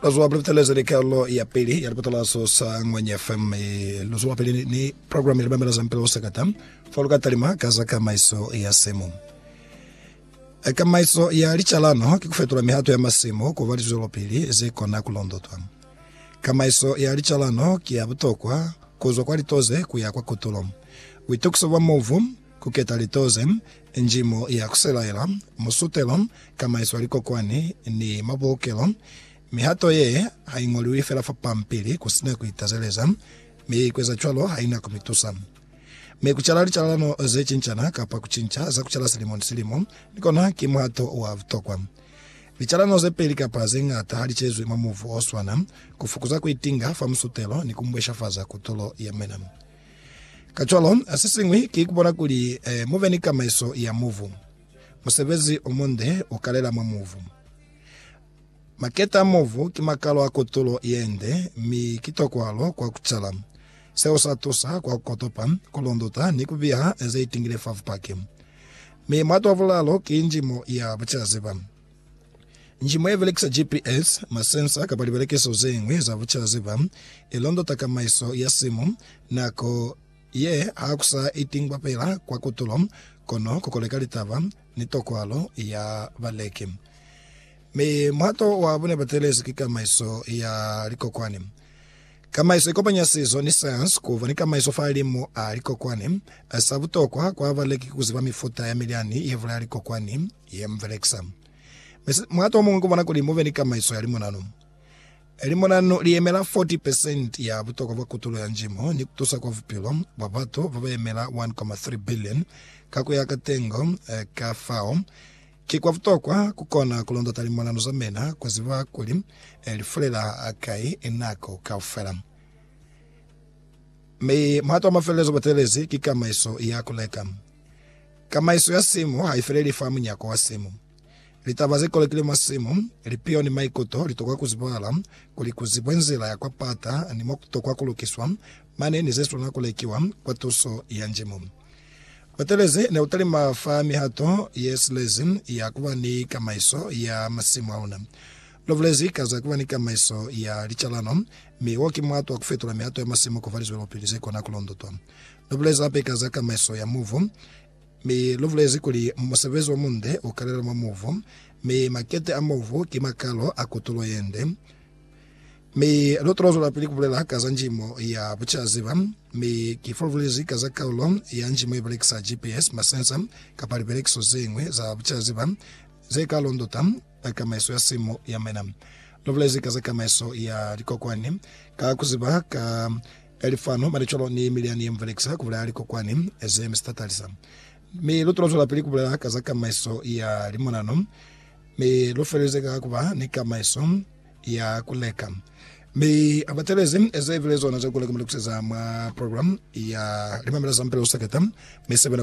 Lazwa Breviteleza de Carlo y Apeli, y Alpatalaso Sangwanya FM, Luzwa Peli ni program ya Bambela Zampelo Sakatam, Folga Talima, Kazaka Maiso y Asemo. Eka Maiso ya Richalano, Kikufetura Mihato ya Massimo, Kovari Zolopili, Zekona Kulondotwa. Kamaiso ya Richalano, Kiabutokwa, Kozo Qualitoze, Kuyakwa Kutulom. We took so one move, Kuketalitozem, Njimo ya Kuselaila, Musutelom, Kamaiso Rikokwani, ni Mabokelom. Mihato ye haingoliwi fela fa pampili kusina kuitazeleza mi kweza chwalo haina kumitusa me kuchalali chalano ze chinchana kapa kuchincha za kuchala silimo nikona kimuhato wa vtokwa vichalano ze peli kapa zenga tahali chezu mamuvu oswana kufukuza kuitinga fa msutelo ni kumbwesha faza kutolo ya mena kachwalo asisingwi kikubona kuli moveni kama iso ya muvu musebezi omonde ukalela mamuvu Maketa movu kimakalo akotolo yende mi kitokwalo kwa kuchala. Seosa tosa kwa kotopa kolondota nikubia eze itingile fafupake. Mi matovulalo ki njimo ya bachazeba. Njimo evelekisa GPS masensa kabalivelekesa uzengwe za bachazeba. Ilondota kama iso ya simu nako ye hakusa itingwa pela kwa kotolo kono kokolekalitava nitokwalo ya valeke. Me mato wa bune batelezi kama iso ya Rikokwani. Kama iso ikopanya sizo ni science kuva ni kama iso failimu a Rikokwani. Sabutokwa kwa valeki kuziva mifuta ya miliani yevula ya Rikokwani ya mveleksa. Mato wa mungu wana kulimuve ni kama iso ya limonano. Limonano liemela 40% ya butokwa wa kutulo ya njimo ni kutusa kwa vupilo. Wabato vava emela 1.3 billion. Kaku ya katengo kafao. Kikwa vutokwa kukona kulonda talimwana zamena kwa ziva kuli lifulela akai enako kaufela. Me mato mafelezo batelezi kikama iso ya kuleka. Kama iso ya simu haifileli famu nyako wa simu. Litabaze kole kile masimu, lipio ni maikoto, litokwa kuzibala, kuli kuzibwenzela ya kwa pata, ni mokutokwa kulukiswa, mane ni zesu na kulekiwa kwa tuso ya njimu. Bateleze ne utali mafami hato yes lezim ya kuwa ni kama iso ya masimu hauna. Lovlezi kaza kuwa ni kama iso ya Richalano mi woki mwatu wa kufetula mi hato ya masimu kufalizo lopilize kwa nakulondotwa. Lovlezi hape kaza kama iso ya muvu mi lovlezi kuli mwasevezo wa munde ukalela mamuvu mi makete amuvu kimakalo akutulo yende. Mi lotrozo la pili kubulela kaza njimo ya buchaziva mi kifovlezi kaza kaulo ya njimo ibelekisa GPS masensa kapali belekso zengwe za buchaziva zeka londota kama iso ya simu ya mena lovlezi kaza kama iso ya Rikokwani ka kuziba ka elifano maricholo ni miliani mbelekisa kubulela Rikokwani eze mstatalisa mi lotrozo la pili kubulela kaza kama iso ya limonano mi lofeleze kuba ni kama iso ya kuleka. Me abatelezi eze vile zona za kuleka mlikusiza ma program ya limamela zampelo saketa me